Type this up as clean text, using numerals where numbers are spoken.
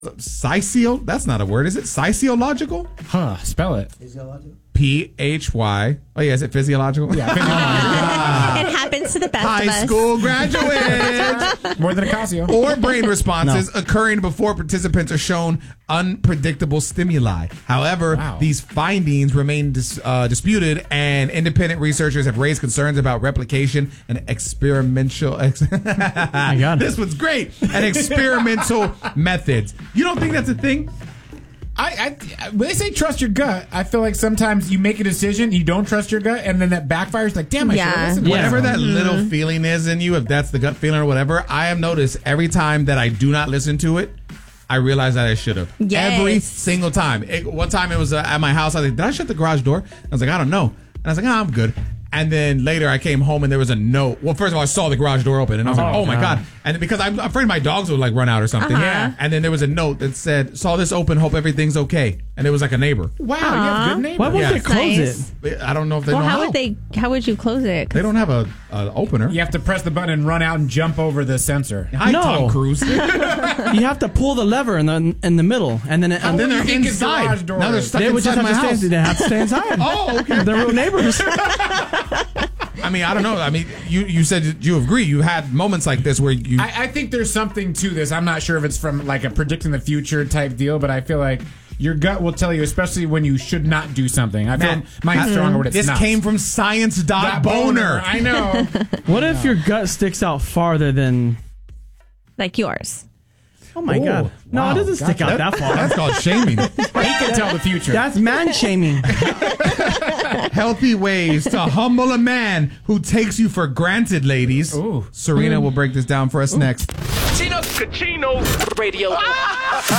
That's not a word, is it? Physiological? Huh, spell it. Physiological? Phy. Oh, yeah, is it physiological? Yeah, physiological. It happens to the best of High us. school graduate. More than a Casio. Or brain responses occurring before participants are shown unpredictable stimuli. However, these findings remain disputed, and independent researchers have raised concerns about replication and experimental. I got it. This one's great. And experimental methods. You don't think that's a thing? When they say trust your gut, I feel like sometimes you make a decision, you don't trust your gut, and then that backfires. Like, damn, I should have listened. Whatever that little feeling is in you, if that's the gut feeling or whatever, I have noticed every time that I do not listen to it, I realize that I should have. Yes. Every single time. One time it was at my house. I was like, did I shut the garage door? I was like, I don't know. And I was like, I'm good. And then later I came home and there was a note. Well, first of all, I saw the garage door open and I was like, oh my God. And because I'm afraid my dogs would like run out or something. Yeah. And then there was a note that said, saw this open, hope everything's okay. And it was like a neighbor. Wow, you have good neighbors. Why won't they close nice. it? I don't know if they know how. How would you close it? They don't have a opener. You have to press the button and run out and jump over the sensor. Hi, No. Tom Cruise. You have to pull the lever in the middle, and then then they're think it's inside. garage doors? Now they're stuck they would just inside have my to house. stay. They have to stay inside. Oh, okay. They're real neighbors. I mean, I don't know. I mean, you said you agree. You had moments like this where you. I think there's something to this. I'm not sure if it's from like a predicting the future type deal, but I feel like your gut will tell you, especially when you should not do something. I feel mine's stronger when it's this not. came from science.boner. I know. What if your gut sticks out farther than? Like yours. Oh my God! No, wow. it doesn't stick out that far. That's called shaming. He can tell the future. That's man shaming. Healthy ways to humble a man who takes you for granted, ladies. Ooh. Serena will break this down for us next. Kachino Radio.